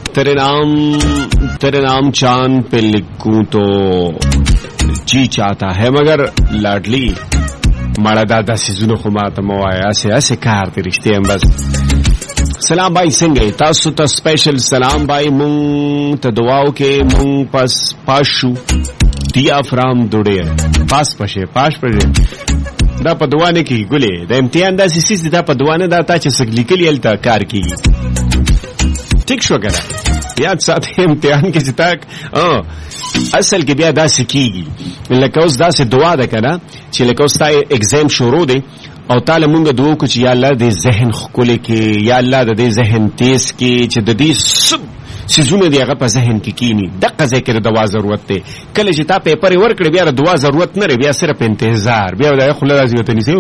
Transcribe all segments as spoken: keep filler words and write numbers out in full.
तेरे नाम तेरे नाम चांद पे लिखूं तो जी चाहता है मगर लाडली माड़ा दादा सिजुनो खुमात मवाया से ऐसे कारते रिश्ते हैं बस. सलाम भाई सिंगे तासु ता स्पेशल सलाम भाई मुंग त दुआओं के मुंग पस पाशु दिया फ्राम दुड़े पास पशे पाश पशे दा पदवाने की गुले दा इम्तिहान दा सिसिस दा पदवाने दा ता चे सगली के लिए अलता कार की ठीक शो करा याद साथ इम्तिहान के जिताक असल के बिया दा सिकीगी लका उस दा से दुआ दा करा चे लका उस ता एग्जाम शुरू दे او تعالی مونږ دوه کو چې یا الله دې ذهن خپل کې یا الله دې ذهن تیز کې چې د دې سب سيزونه دی هغه په ذهن کې کینی دغه ذکر د دوا ضرورت ته کله چې تا پیپر ورکړې بیا د دوا ضرورت نه بیا صرف انتظار بیا د خپل راځي وته نيسه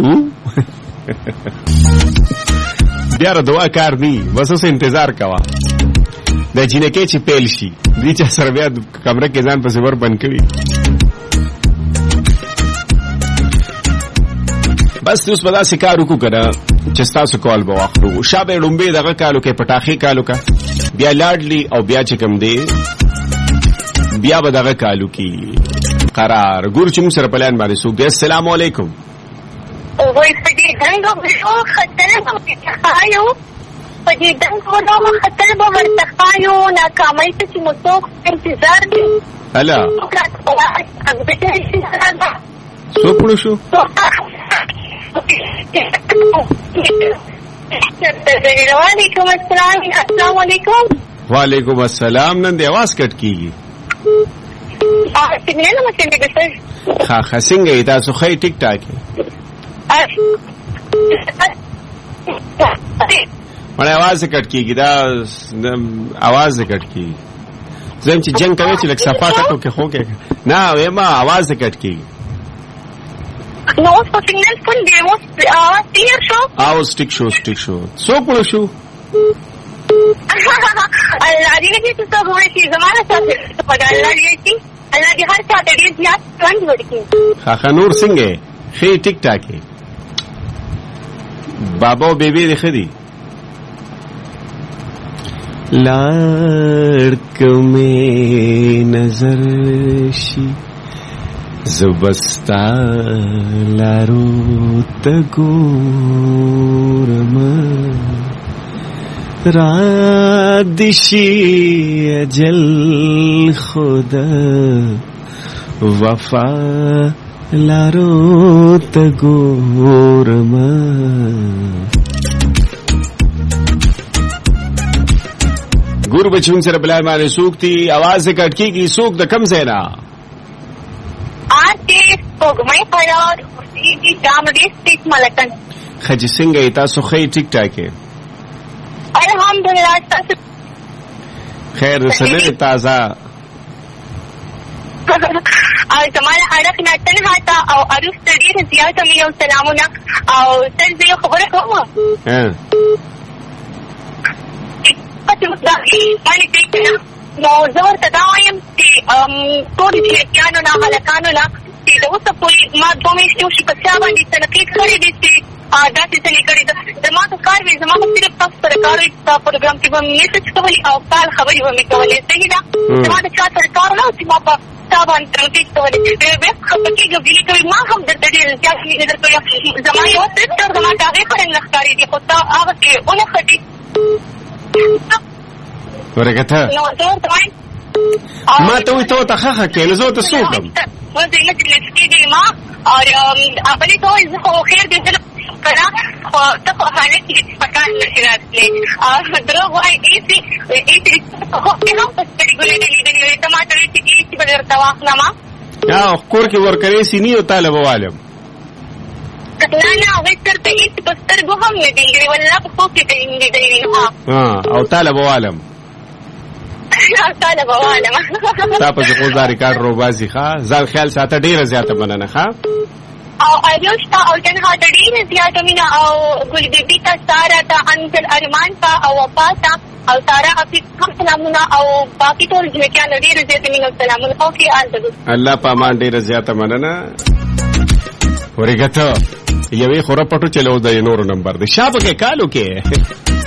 بیا د دوا کار دی بس اوس انتظار کوا د جنکه چې پیل شي دې چې سره بیا کمره کې ځان په زور بند کړي بس اوس په داسې کار وکړو کنه چې ستاسو کال به واخلو شابه لومبه دغه کالو کې پټاخي کالو کا بیا لاډلی او بیا چې کوم دی بیا به دغه کالو کې قرار ګور چې موږ سره پلان باندې سو دی. السلام علیکم وای پدې څنګه یو خطر به خایو پدې څنګه نو خطر به ورتخایو ناکامۍ ته چې مستوق انتظار دی الا سو پړو شو وعلیکم السلام. السلام علیکم. وعلیکم السلام. نن دی आवाज کټ کیږي څنګه نو مڅنګ دې ښه ښه څنګه تاسو خې ټیک ټاک مړ आवाज کټ کیږي دا आवाज کټ کیږي زم چې جنگ کوي چې لک صفا کټو کې خو کې نه وېما आवाज کټ کیږي نو څه سیګنل فون دی مو کلیر شو او سټیک شو سټیک شو سو پړو شو الله دې دې څه ته وایي چې زمانه څه په الله دې چې الله دې هر څه دې زیات څنګه ورکی ها خنور څنګه خې ټیک ټاک بابا او بیبي دې خدي لړک مې نظر شي زبستا لارو تګورم را دشي اجل خدا وفا لارو تګورم ګور بچون سره بلای باندې سوکتی आवाज کټ کیږي سوک د کم زینا آتے پوگمای پرار اسی دام ریسټیک ملکن خج څنګه تاسو خې ټیک ټاک الحمدلله تاسو خیر سره تازه او زمال اړه ناتن هاتا او اروس ډیر زیات مې او سلامونه او تل زه خبره کوم ها پته مدا باندې ټیک نو زور تداویم چې ټول ځکانو نه هلکانو نه چې د اوسه پوری ما دوه میاشتې وشي په چا باندې تنقید کړی دي چې داسې څه نه کړی ده زما ته کار وي زما خو صرف تاسو سره کار وي ستا پروګرام کې به مې میسج کولی او کال خبرې به مې کولې صحیح ده زما د چا سره کار نه و چې ما په تا باندې تنقید کولی بیا بیا خفه کېږم ګیلې کوي ما هم درته ډېر زیات مینه درکوي زما یوه سسټر زما د هغې څرنګه ښکاري دي خو تا هغه کې ونښتې ورګه نو زه ورته وایم ما ته وي ته ورته ښه کې نو زه ورته څه وکړم ما ته نه کېږي ما او بلې ته وایي زه خو خیر دې زه که نه خو ته خو حالت کې پکان نشي راتلی دروغ وایي ایسي ایسي خو کې هم په سترګې ګولې نه لیدلې وې ته ما ته وایي چې ایسي به درته واخلم یا کور کې ورکوې سي نه او تاله به والم نه نه هغوی درته ایسي په سترګو هم نه دي لیدلې والله په خوب کې ته یې لیدلې او تاله به والم تاله به والم تا پسې خو دا ریکارډ روباسي ښه ځان خیال ساته ډېره زیاته مننه ښه او ایوش ته او تنها ته ډېره زیاته مینه او ګل بیبي ته سارا ته انزل ارمان ته او وفا ته او سارا افیق هم سلامونه او باقي ټول ځمکیانو ډېره زیاته مینه او سلامونه اوکې آلدګو الله په امان ډېره زیاته مننه ورګته یوې خوره پټو چلو د نورو نمبر دی شابه کې کالو کې